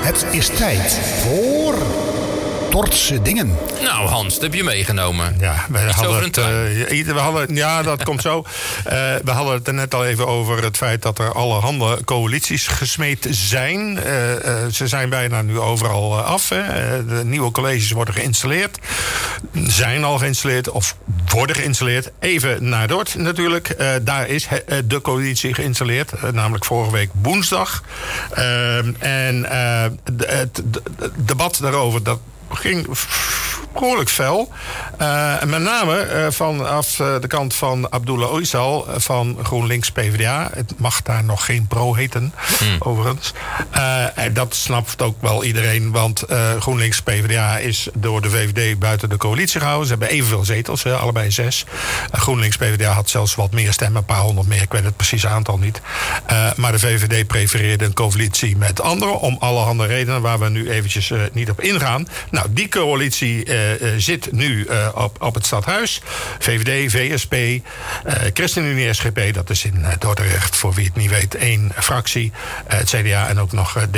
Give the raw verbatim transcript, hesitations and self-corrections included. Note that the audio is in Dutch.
Het is tijd voor Dordtse dingen. Nou Hans, dat heb je meegenomen. Ja, we Iets hadden over het, een uh, we hadden, ja, dat komt zo. Uh, we hadden het er net al even over het feit dat er allerhande coalities gesmeed zijn. Uh, uh, ze zijn bijna nu overal af. Hè. De nieuwe colleges worden geïnstalleerd. Zijn al geïnstalleerd of worden geïnstalleerd. Even naar Dordt natuurlijk. Uh, daar is he, de coalitie geïnstalleerd. Uh, namelijk vorige week woensdag. Uh, en uh, het debat daarover, dat ging behoorlijk fel. Uh, met name uh, vanaf uh, de kant van Abdullah Oysal van GroenLinks P v d A. Het mag daar nog geen pro heten, hmm. overigens. Uh, en dat snapt ook wel iedereen, want uh, GroenLinks P v d A is door de V V D buiten de coalitie gehouden. Ze hebben evenveel zetels, uh, allebei zes. Uh, GroenLinks P v d A had zelfs wat meer stemmen, een paar honderd meer, ik weet het precieze aantal niet. Uh, maar de V V D prefereerde een coalitie met anderen, om allerhande redenen waar we nu eventjes uh, niet op ingaan. Nou, die coalitie uh, uh, zit nu uh, op, op het stadhuis. V V D, V S P, uh, ChristenUnie S G P, dat is in uh, Dordrecht, voor wie het niet weet, één fractie. Uh, het C D A en ook nog uh,